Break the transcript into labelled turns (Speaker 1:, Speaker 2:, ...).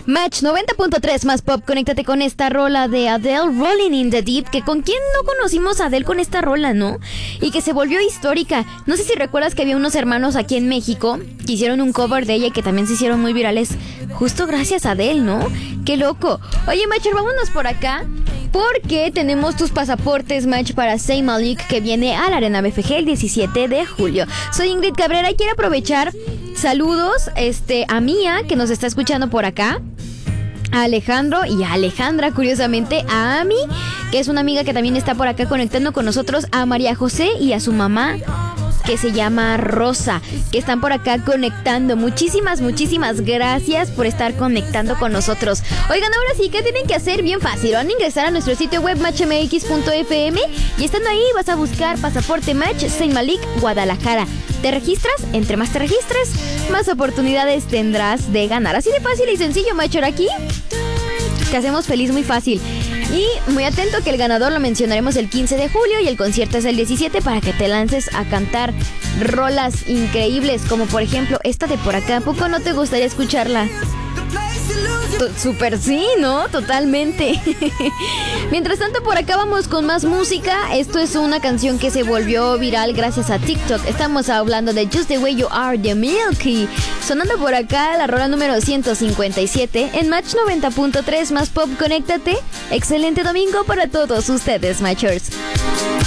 Speaker 1: Match 90.3 más pop, conéctate con esta rola de Adele, Rolling in the Deep, que con quién no conocimos a Adele con esta rola, ¿no? Y que se volvió histórica. No sé si recuerdas que había unos hermanos aquí en México que hicieron un cover de ella y que también se hicieron muy virales justo gracias a Adele, ¿no? ¡Qué loco! Oye, Matcher, vámonos por acá porque tenemos tus pasaportes, Match, para Zayn Malik, que viene a la Arena BFG el 17 de julio. Soy Ingrid Cabrera y quiero aprovechar saludos a Mía, que nos está escuchando por acá, a Alejandro y a Alejandra, curiosamente, a Ami, que es una amiga que también está por acá conectando con nosotros, a María José y a su mamá, que se llama Rosa, que están por acá conectando. Muchísimas gracias por estar conectando con nosotros. Oigan, ahora sí, ¿qué tienen que hacer? Bien fácil, van a ingresar a nuestro sitio web matchmx.fm y estando ahí vas a buscar Pasaporte Match Zayn Malik Guadalajara. Te registras, entre más te registres, más oportunidades tendrás de ganar. Así de fácil y sencillo, Matcher, aquí te hacemos feliz, muy fácil. Y muy atento que el ganador lo mencionaremos el 15 de julio y el concierto es el 17 para que te lances a cantar rolas increíbles, como por ejemplo esta de por acá. ¿A poco no te gustaría escucharla? Súper sí, ¿no? Totalmente. Mientras tanto, por acá vamos con más música. Esto es una canción que se volvió viral gracias a TikTok. Estamos hablando de Just the Way You Are de Milky. Sonando por acá la rola número 157 en Match 90.3 más pop, conéctate. Excelente domingo para todos ustedes, Matchers.